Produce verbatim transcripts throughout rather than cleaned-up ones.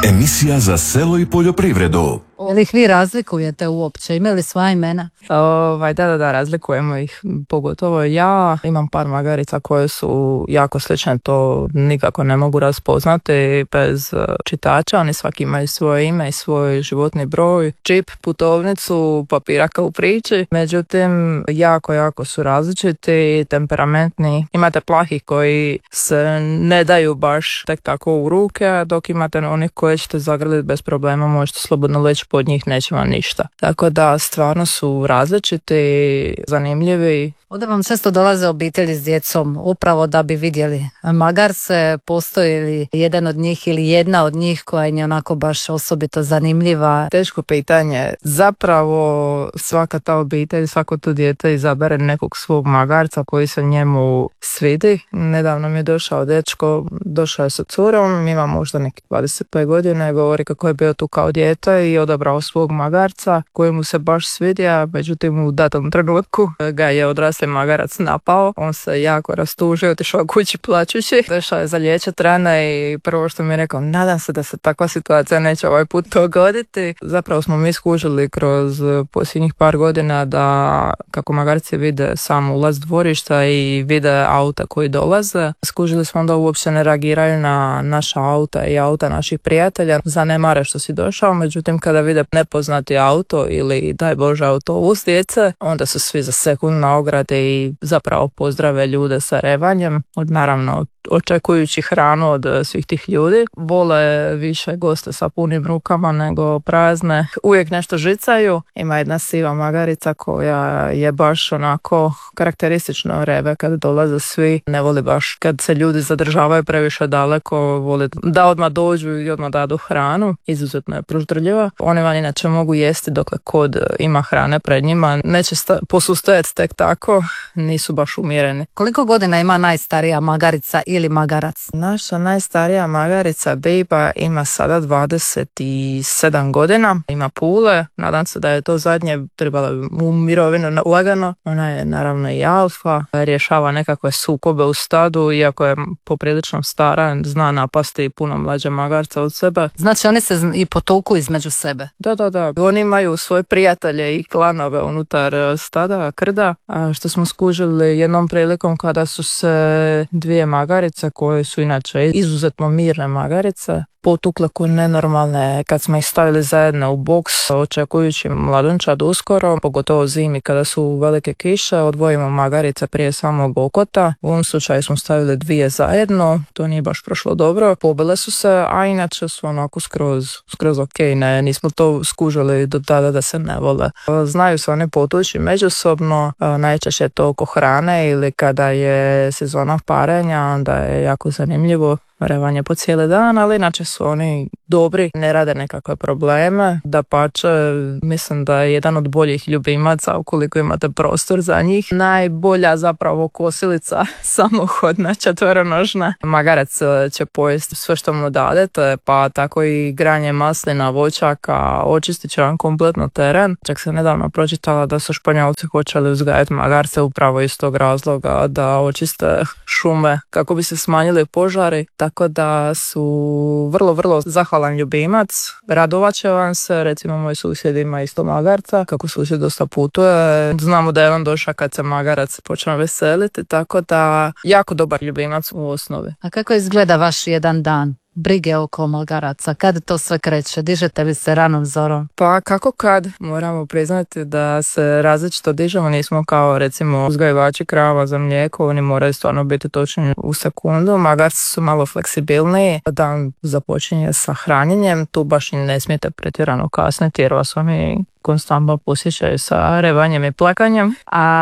Emisija za selo i poljoprivredu. Je li ih vi razlikujete uopće? Imaju li svoja imena? Ovaj, da, da, da, razlikujemo ih. Pogotovo ja imam par magarica koje su jako slične, to nikako ne mogu raspoznati bez čitača. Oni svaki imaju svoje ime i svoj životni broj, čip, putovnicu, papiraka u priči. Međutim, jako, jako su različiti, temperamentni. Imate plahih koji se ne daju baš tek tako u ruke, dok imate onih koje ćete zagrliti bez problema, možete slobodno leći pod njih, neće vam ništa. Tako da stvarno su različiti, zanimljivi. Ovdje vam često dolaze obitelji s djecom upravo da bi vidjeli magarce, postoji li jedan od njih ili jedna od njih koja je onako baš osobito zanimljiva? Teško pitanje. Zapravo svaka ta obitelj, svako to dijete izabere nekog svog magarca koji se njemu svidi. Nedavno mi je došao dečko, došao je sa curom, ima možda neki dvadeset pet godina i govori kako je bio tu kao dijete i odabrao svog magarca koji mu se baš svidija, međutim u datom trenutku ga je odrasli magarac napao, on se jako rastužio, otišao kući plačući, došao je za liječit rane i prvo što mi je rekao, nadam se da se takva situacija neće ovaj put dogoditi. Zapravo smo mi skužili kroz posljednjih par godina da kako magarci vide sam ulaz dvorišta i vide auta koji dolaze, skužili smo da uopće ne reagiraju na naša auta i auta naših prijatelja, zanemare što si došao, međutim kada vide nepoznati auto ili daj Bože autobus djece, onda su svi za sekund na ograde i zapravo pozdrave ljude sa revanjem, od naravno očekujući hranu od svih tih ljudi. Vole više goste sa punim rukama nego prazne. Uvijek nešto žicaju. Ima jedna siva magarica koja je baš onako karakteristično reve kad dolaze svi. Ne voli baš kad se ljudi zadržavaju previše daleko, voli da odmah dođu i odmah dadu hranu. Izuzetno je proždrljiva. Oni vam inače mogu jesti dokle kod ima hrane pred njima. Neće sta- posustajati tek tako, nisu baš umjereni. Koliko godina ima najstarija magarica ili magarac? Naša najstarija magarica Bejba ima sada dvadeset sedam godina, ima pule, nadam se da je to zadnje, trebala u mirovinu lagano. Ona je naravno i alfa, rješava nekakve sukobe u stadu, iako je poprilično stara, zna napasti puno mlađe magarca od sebe. Znači oni se i potuku između sebe? Da, da, da. Oni imaju svoje prijatelje i klanove unutar stada, krda, a što smo skužili jednom prilikom kada su se dvije magarice koje su inače izuzetno mirne magarice potukle ko nenormalne kad smo ih stavili zajedno u boks očekujući mladunčad uskoro, pogotovo zimi kada su velike kiše, odvojimo magarice prije samog okota. U ovom slučaju smo stavili dvije zajedno, to nije baš prošlo dobro, pobile su se, a inače su onako skroz, skroz ok, ne, nismo to skužili do tada da se ne vole. Znaju se oni potući međusobno, najčešće je to oko hrane ili kada je sezona parenja, onda je jako zanimljivo revanje po cijeli dan, ali inače su oni dobri, ne rade nekakve probleme. Dapače, mislim da je jedan od boljih ljubimaca ukoliko imate prostor za njih. Najbolja zapravo kosilica samohodna, četveronožna. Magarac će pojesti sve što mu dadete, pa tako i granje maslina, voćaka, očistit će vam kompletno teren. Čak se nedavno pročitala da su Španjolci počeli uzgajati magarce upravo iz tog razloga da očiste šume kako bi se smanjili požari. Tako da su vrlo, vrlo zahvalan ljubimac. Radovat će vam se, recimo moj susjed ima isto magarca, kako susjed dosta putuje. Znamo da je on došao kad se magarac počne veseliti, tako da jako dobar ljubimac u osnovi. A kako izgleda vaš jedan dan brige oko magaraca? Kad to sve kreće? Dižete li se ranom zorom? Pa kako kad? Moramo priznati da se različito dižemo, nismo kao recimo uzgajivači krava za mlijeko, oni moraju stvarno biti točni u sekundu. Magarci su malo fleksibilniji, dan započinje sa hranjenjem, tu baš i ne smijete pretjerano kasniti jer vas oni konstantno posjećaju sa revanjem i plakanjem,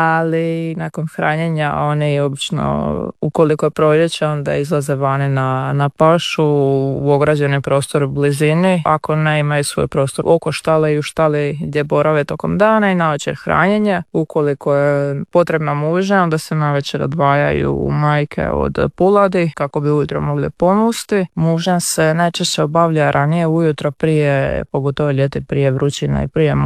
ali nakon hranjenja oni obično, ukoliko je proljeće, onda izlaze vani na, na pašu u ograđeni prostor u blizini. Ako ne, imaju svoj prostor oko štale i u štali gdje borave tokom dana i navečer hranjenje. Ukoliko je potrebna muža, onda se navečer odvajaju majke od puladi kako bi ujutro mogli pomusti. Mužan se najčešće obavlja ranije ujutro prije, pogotovo ljeti prije vrućina i prije muža.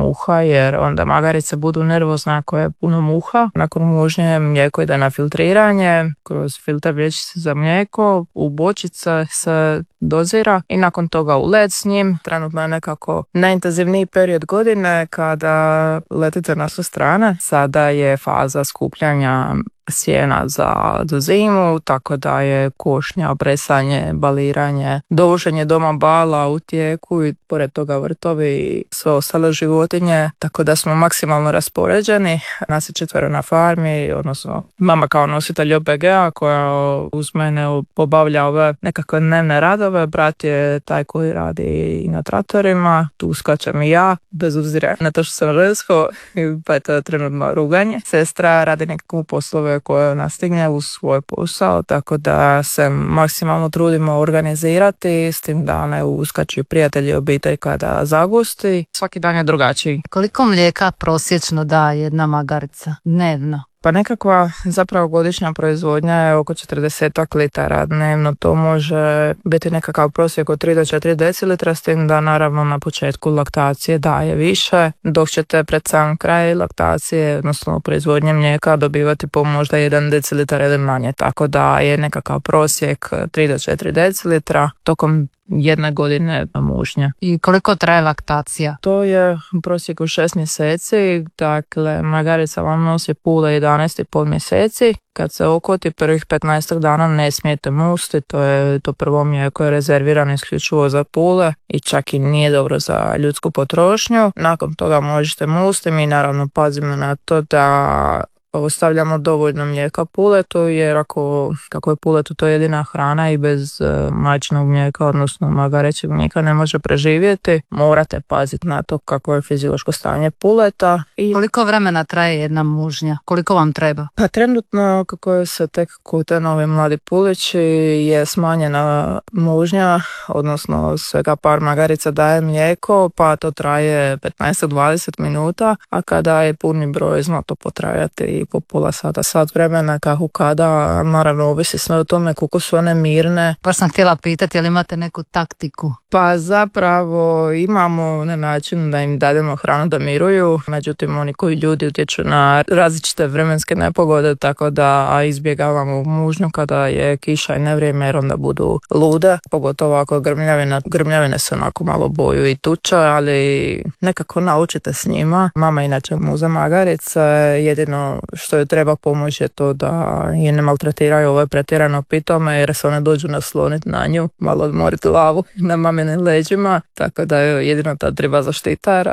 muha, jer onda magarice budu nervozne ako je puno muha. Nakon mužnje mlijeko ide na filtriranje, kroz filter vrećice za mlijeko, u bočice se dozira i nakon toga u led s njim. Trenutno je nekako najintenzivniji period godine kada letite na sve strane. Sada je faza skupljanja sjena za, za zimu, tako da je košnja, bresanje, baliranje, dovoženje doma bala u tijeku i pored toga vrtovi i sve ostale životinje, tako da smo maksimalno raspoređeni. Nas je četvero na farmi, odnosno mama kao nositelj O P G-a koja uz mene obavlja ove nekakve dnevne radove, brat je taj koji radi i na traktorima, tu skačem i ja, bez obzira na to što sam žensko, pa je to trenutno ruganje. Sestra radi nekakvu poslove koje nastigne u svoj posao, tako da se maksimalno trudimo organizirati, s tim da ne uskaču prijatelji, obitelj kada zagusti. Svaki dan je drugačiji. Koliko mlijeka prosječno da jedna magarica dnevno? Pa nekakva zapravo godišnja proizvodnja je oko četrdeset litara dnevno. To može biti nekakav prosjek od tri do četiri decilitra, s tim da naravno na početku laktacije daje više, dok ćete pred sam kraj laktacije, odnosno proizvodnje mlijeka, dobivati po možda jedan decilitar ili manje. Tako da je nekakav prosjek tri do četiri decilitra tokom jedne godine mužnje. I koliko traje laktacija? To je u prosjeku šest mjeseci, dakle magarica vam nosi pule jedanaest i pol mjeseci. Kad se okoti prvih petnaest dana ne smijete musti, to je to prvo mlijeko je rezervirano isključivo za pule i čak i nije dobro za ljudsku potrošnju. Nakon toga možete musti, mi naravno pazimo na to da ostavljamo dovoljno mlijeka puletu, jer ako, kako je puletu to je jedina hrana i bez uh, majčinog mlijeka, odnosno magarećeg mlijeka ne može preživjeti, morate paziti na to kako je fiziološko stanje puleta. I koliko vremena traje jedna mužnja? Koliko vam treba? Pa trenutno kako se tek kute novi mladi pulići je smanjena mužnja, odnosno svega par magarica daje mlijeko, pa to traje petnaest do dvadeset minuta, a kada je puni broj zna to potrajati i po pola sata, sat vremena, kako kada, naravno ovisi sve o tome koliko su one mirne. Pa sam htjela pitati, jel imate neku taktiku? Pa zapravo imamo na način da im dademo hranu da miruju, međutim oni koji ljudi utječu na različite vremenske nepogode, tako da izbjegavamo mužnju kada je kiša i nevrijeme, jer onda budu lude, pogotovo ako grmljavine, grmljavine se onako malo boju i tuče, ali nekako naučite s njima. Mama inače muza magarice, jedino što je treba pomoći je to da je ne maltretiraju ove pretjerano pitome, jer se one dođu nasloniti na nju, malo odmoriti glavu na mamine leđima, tako da je jedino ta treba zaštitar,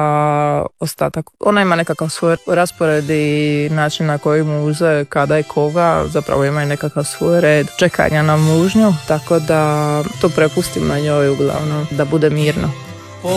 a ostatak, ona ima nekakav svoj raspored i način na koji muze, kada i koga, zapravo ima i nekakav svoj red čekanja na mužnju, tako da to prepustim na njoj uglavnom, da bude mirno.